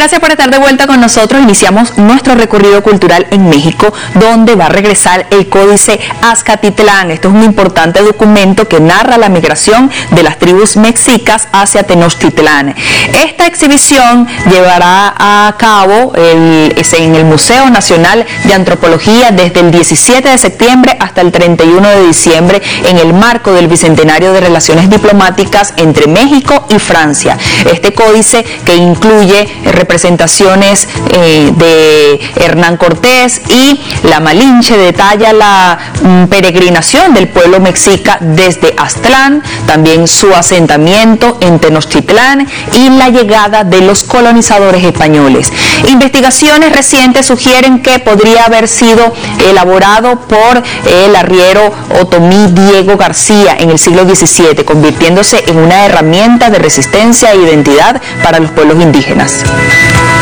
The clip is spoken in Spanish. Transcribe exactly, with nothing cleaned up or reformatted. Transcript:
gracias por estar de vuelta con nosotros. Iniciamos nuestro recorrido cultural en México, donde va a regresar el Códice Azcatitlán. Esto es un importante documento que narra la migración de las tribus mexicas hacia Tenochtitlán. Esta exhibición llevará a cabo el, en el Museo Nacional de Antropología desde el diecisiete de septiembre hasta el treinta y uno de diciembre en el marco del Bicentenario de Relaciones Diplomáticas entre México y Francia. Este códice, que incluye representaciones eh, de Hernán Cortés y la Malinche, detalla la mm, peregrinación del pueblo mexica desde Aztlán, también su asentamiento en Tenochtitlán y la llegada de los colonizadores españoles. Investigaciones recientes sugieren que podría haber sido elaborado por el arriero otomí Diego García en el siglo diecisiete, convirtiéndose en una herramienta de resistencia e identidad para los pueblos indígenas.